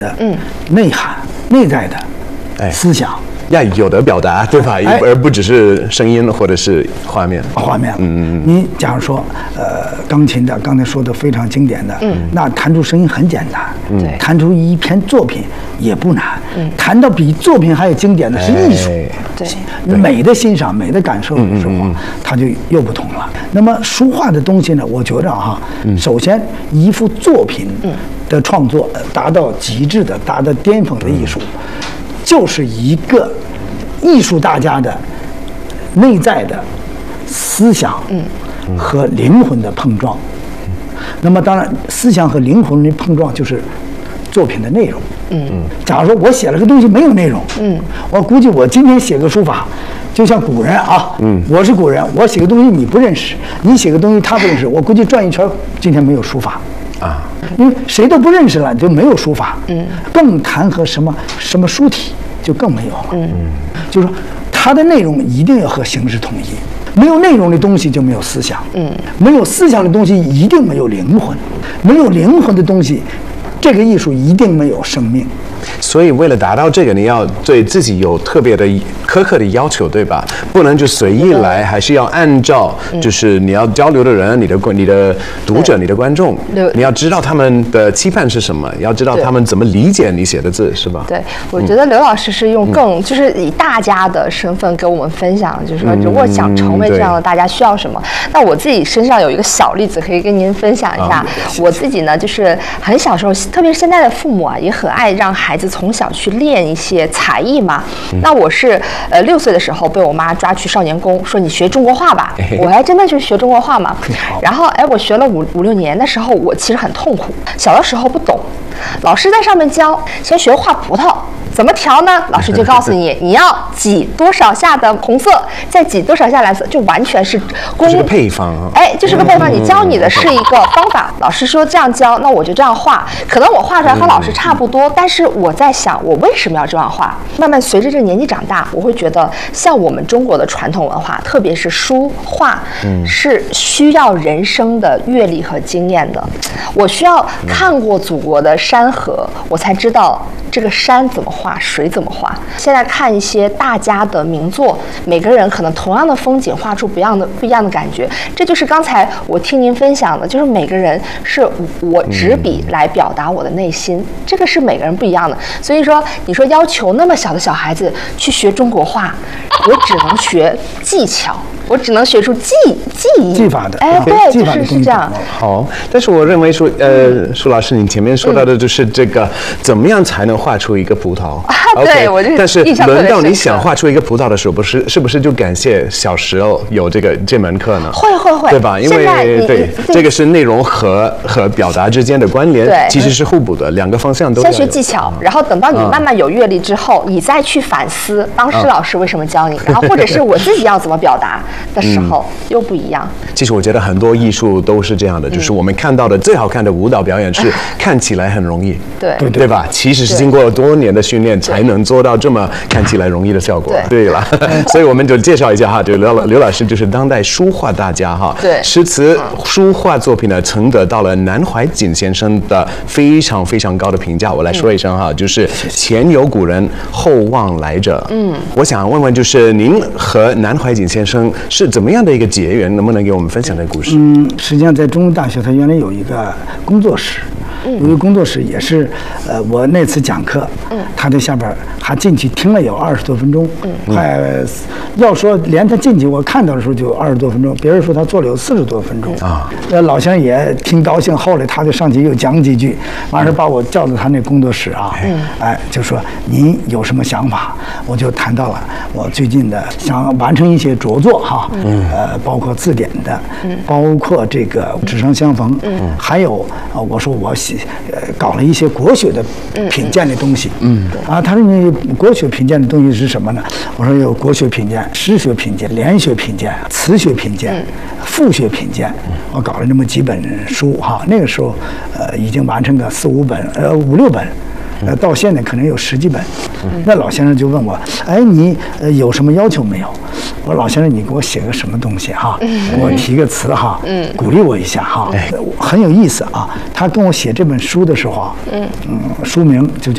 的内涵、内在的思想。 要有的表达，对吧？而不只是声音或者是画面。你假如说，钢琴的，刚才说的非常经典的，那弹出声音很简单，弹出一篇作品也不难，弹到比作品还有经典的是艺术，美的欣赏、美的感受的时候，它就又不同了。那么书画的东西呢，我觉着首先一幅作品的创作达到极致的、达到巅峰的艺术。就是一个艺术大家的内在的思想和灵魂的碰撞。那么当然，思想和灵魂的碰撞就是作品的内容。假如说我写了个东西没有内容，我估计我今天写个书法，就像古人啊，我是古人，我写个东西你不认识，你写个东西他不认识，我估计转一圈今天没有书法。因为谁都不认识了，就没有书法，更谈和什么书体就更没有了。就是说，它的内容一定要和形式统一，没有内容的东西就没有思想，没有思想的东西一定没有灵魂，没有灵魂的东西，这个艺术一定没有生命。 所以为了达到这个，你要对自己有特别的苛刻的要求，对吧？不能就随意来，还是要按照就是你要交流的人、你的读者、你的观众，你要知道他们的期盼是什么，要知道他们怎么理解你写的字，是吧？ 对，我觉得刘老师是用就是以大家的身份给我们分享，就是说如果想成为这样的大家需要什么。那我自己身上有一个小例子可以跟您分享一下。我自己呢，就是很小时候，特别是现在的父母啊，也很爱让孩子从小去练一些才艺嘛。那我是6岁的时候被我妈抓去少年宫，说你学中国话吧。我还真的就是学中国话嘛。然后我学了5、6年，那时候我其实很痛苦，小的时候不懂，老师在上面教，先学画葡萄。怎么调呢？老师就告诉你，你要挤多少下的红色，再挤多少下蓝色，就完全是这个配方啊。 就是个配方，你教你的是一个方法。老师说这样教，那我就这样画。可能我画出来和老师差不多，但是我在想，我为什么要这样画？慢慢随着这个年纪长大，我会觉得，像我们中国的传统文化，特别是书画，是需要人生的阅历和经验的。我需要看过祖国的山河，我才知道这个山怎么画，水怎么画。现在看一些大家的名作，每个人可能同样的风景画出不一样的感觉。这就是刚才我听您分享的，就是每个人是我执笔来表达我的内心，这个是每个人不一样的。所以说，你说要求那么小的小孩子去学中国画，我只能学技巧，我只能学出技艺技法的。 对，就是这样。 好，但是我认为说，舒老师，你前面说到的就是这个，怎么样才能画出一个葡萄？ 对，我就但是轮到你想画出一个葡萄的时候，是不是就感谢小时候有这门课呢？ 会， 对吧？因为这个是内容和表达之间的关联，其实是互补的，两个方向都要有。 先学技巧，然后等到你慢慢有阅历之后，你再去反思当时老师为什么教你，然后或者是我自己要怎么表达的时候又不一样。 其实我觉得很多艺术都是这样的，就是我们看到的最好看的舞蹈表演是看起来很容易，对吧？其实是经过多年的训练才能做到这么看起来容易的效果。对了，所以我们就介绍一下哈，就刘老师就是当代书画大家哈，诗词书画作品呢曾得到了南怀瑾先生的非常非常高的评价。我来说一声哈，就是前有古人，后望来者。我想问问，就是您和南怀瑾先生是怎么样的一个结缘？能不能给我们分享这个故事？ 实际上在中文大学，它原来有一个工作室。有一个工作室也是，我那次讲课，他在下边还进去听了有20多分钟，快要说连他进去我看到的时候就20多分钟，别人说他做了有40多分钟啊。老乡也挺高兴，后来他就上去又讲几句，完事把我叫到他那工作室啊，就说您有什么想法？我就谈到了我最近的想完成一些着作哈，包括字典的，包括这个纸上相逢，还有我说我搞了一些国学的品鉴的东西，他说你国学品鉴的东西是什么呢？我说有国学品鉴、诗学品鉴、联学品鉴、词学品鉴、赋学品鉴，我搞了这么几本书哈。那个时候已经完成个4、5本5、6本。到现在可能有10几本。那老先生就问我，你有什么要求没有？我说老先生，你给我写个什么东西哈？给我提个词哈，鼓励我一下哈。很有意思啊。他跟我写这本书的时候啊，书名就叫